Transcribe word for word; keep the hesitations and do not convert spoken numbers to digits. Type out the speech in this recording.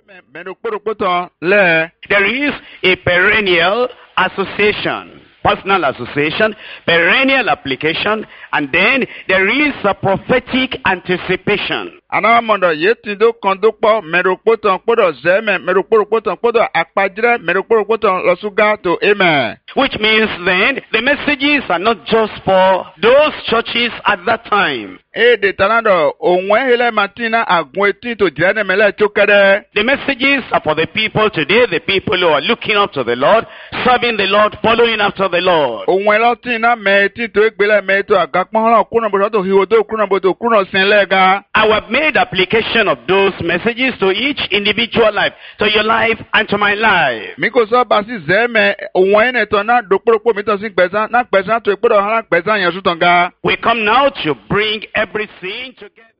There is a perennial association, personal association, perennial application, and then there is a prophetic anticipation. Anamondo yetindo kondopo meropoto podo zeme meropoto podo akpajire meropoto losuga to amen. Which means then the messages are not just for those churches at that time. E de tanado onwe hele matina agweti to jene mele chokere. The messages are for the people today, the people who are looking up to the Lord, serving the Lord, following after the Lord. Onwe lotina meti to egbele meto agakpon kuna bodo hiwodo kuna bodo kuna senlega. I have made application of those messages to each individual life, to your life and to my life. Mikoso basi zeme onwe ne to na dokporopo mito sin pesa na pesa to ekpodo hala pesa yan sutonga. We come now to bring everything together.